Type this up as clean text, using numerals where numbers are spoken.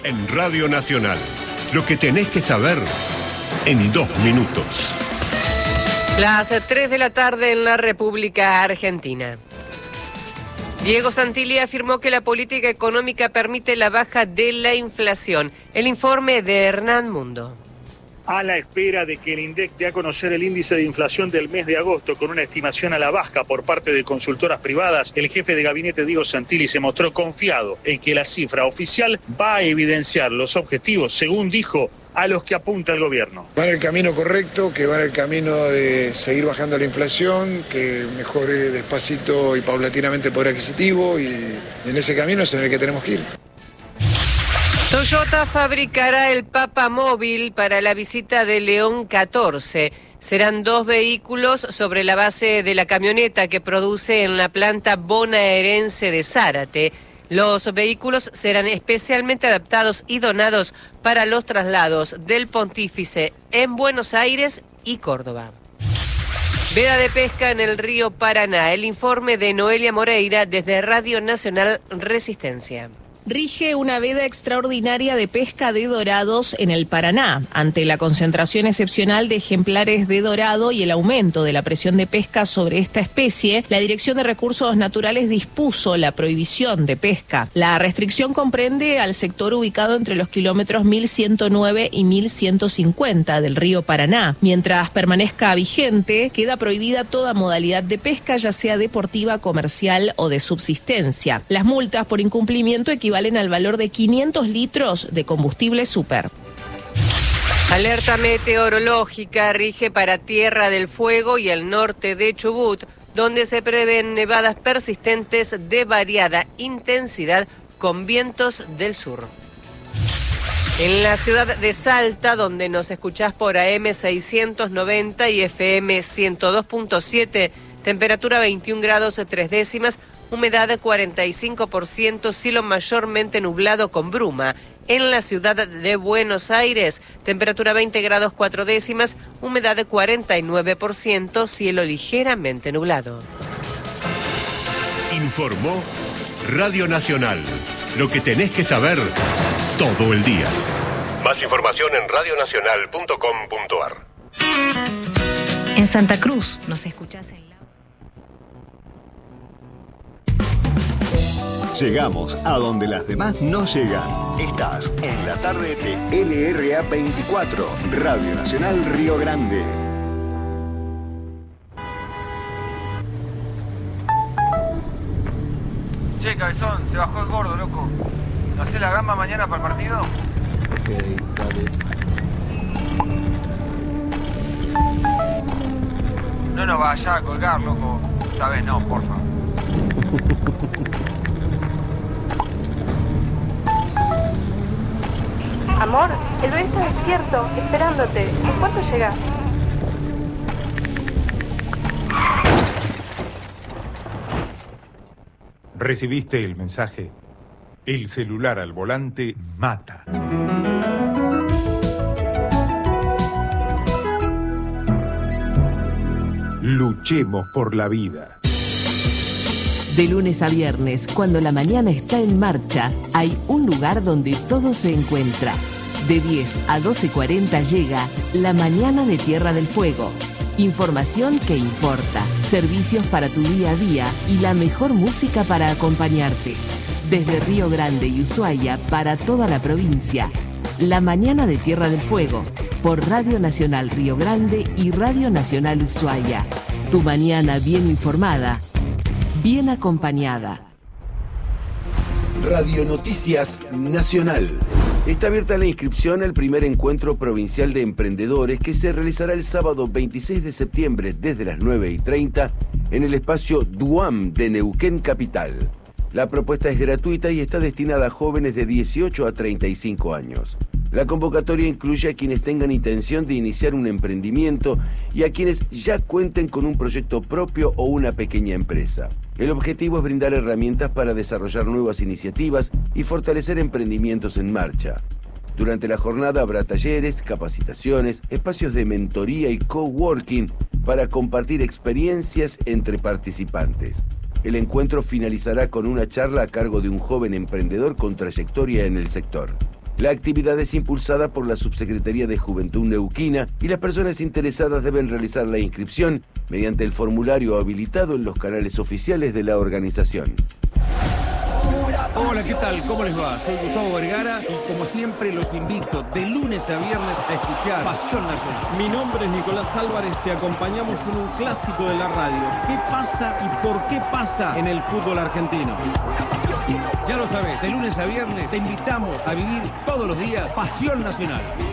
En Radio Nacional, lo que tenés que saber en 2 minutos. Las 3 de la tarde en la República Argentina. Diego Santilli afirmó que la política económica permite la baja de la inflación. El informe de Hernán Mundo. A la espera de que el INDEC dé a conocer el índice de inflación del mes de agosto con una estimación a la baja por parte de consultoras privadas, el jefe de gabinete Diego Santilli se mostró confiado en que la cifra oficial va a evidenciar los objetivos, según dijo, a los que apunta el gobierno. Va en el camino correcto, que va en el camino de seguir bajando la inflación, que mejore despacito y paulatinamente el poder adquisitivo, y en ese camino es en el que tenemos que ir. Toyota fabricará el Papamóvil para la visita de León 14. Serán 2 vehículos sobre la base de la camioneta que produce en la planta bonaerense de Zárate. Los vehículos serán especialmente adaptados y donados para los traslados del Pontífice en Buenos Aires y Córdoba. Veda de pesca en el río Paraná. El informe de Noelia Moreira desde Radio Nacional Resistencia. Rige una veda extraordinaria de pesca de dorados en el Paraná. Ante la concentración excepcional de ejemplares de dorado y el aumento de la presión de pesca sobre esta especie, la Dirección de Recursos Naturales dispuso la prohibición de pesca. La restricción comprende al sector ubicado entre los kilómetros 1109 y 1150 del río Paraná. Mientras permanezca vigente, queda prohibida toda modalidad de pesca, ya sea deportiva, comercial o de subsistencia. Las multas por incumplimiento equivalen al valor de 500 litros de combustible súper. Alerta meteorológica rige para Tierra del Fuego y el norte de Chubut, donde se prevén nevadas persistentes de variada intensidad con vientos del sur. En la ciudad de Salta, donde nos escuchás por AM 690 y FM 102.7, temperatura 21 grados 3 décimas, humedad de 45%, cielo mayormente nublado con bruma. En la ciudad de Buenos Aires, temperatura 20 grados 4 décimas, humedad de 49%, cielo ligeramente nublado. Informó Radio Nacional. Lo que tenés que saber todo el día. Más información en radionacional.com.ar. En Santa Cruz nos escuchás en... Llegamos a donde las demás no llegan. Estás en la tarde de LRA 24, Radio Nacional Río Grande. Che, cabezón, se bajó el gordo, loco. ¿No hacés la gamba mañana para el partido? Ok, dale. No nos vayas a colgar, loco. Esta vez no, porfa. Amor, el bebé está despierto, esperándote. ¿En cuánto llegas? ¿Recibiste el mensaje? El celular al volante mata. Luchemos por la vida. De lunes a viernes, cuando la mañana está en marcha, hay un lugar donde todo se encuentra. De 10 a 12:40 llega La Mañana de Tierra del Fuego. Información que importa, servicios para tu día a día y la mejor música para acompañarte. Desde Río Grande y Ushuaia para toda la provincia. La Mañana de Tierra del Fuego, por Radio Nacional Río Grande y Radio Nacional Ushuaia. Tu mañana bien informada, bien acompañada. Radio Noticias Nacional. Está abierta la inscripción al primer encuentro provincial de emprendedores que se realizará el sábado 26 de septiembre desde las 9:30 en el espacio Duam de Neuquén Capital. La propuesta es gratuita y está destinada a jóvenes de 18 a 35 años. La convocatoria incluye a quienes tengan intención de iniciar un emprendimiento y a quienes ya cuenten con un proyecto propio o una pequeña empresa. El objetivo es brindar herramientas para desarrollar nuevas iniciativas y fortalecer emprendimientos en marcha. Durante la jornada habrá talleres, capacitaciones, espacios de mentoría y coworking para compartir experiencias entre participantes. El encuentro finalizará con una charla a cargo de un joven emprendedor con trayectoria en el sector. La actividad es impulsada por la Subsecretaría de Juventud Neuquina y las personas interesadas deben realizar la inscripción mediante el formulario habilitado en los canales oficiales de la organización. Hola, ¿qué tal? ¿Cómo les va? Soy Gustavo Vergara y como siempre los invito de lunes a viernes a escuchar Pasión Nacional. Mi nombre es Nicolás Álvarez, te acompañamos en un clásico de la radio. ¿Qué pasa y por qué pasa en el fútbol argentino? Ya lo sabes, de lunes a viernes te invitamos a vivir todos los días Pasión Nacional.